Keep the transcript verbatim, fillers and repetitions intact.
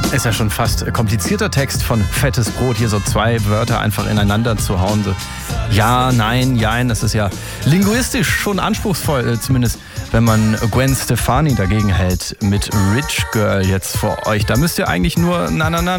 Ist ja schon fast komplizierter Text von Fettes Brot, hier so zwei Wörter einfach ineinander zu hauen. So ja, nein, jein, das ist ja linguistisch schon anspruchsvoll, zumindest wenn man Gwen Stefani dagegen hält mit Rich Girl jetzt vor euch. Da müsst ihr eigentlich nur na na na